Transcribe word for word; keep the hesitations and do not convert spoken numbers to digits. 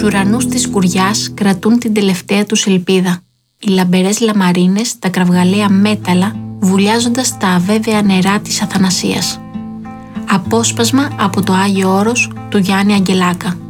Στους ουρανούς της σκουριάς κρατούν την τελευταία τους ελπίδα. Οι λαμπερές λαμαρίνες, τα κραυγαλαία μέταλλα, βουλιάζοντας τα αβέβαια νερά της Αθανασίας. Απόσπασμα από το Άγιο Όρος του Γιάννη Αγγελάκα.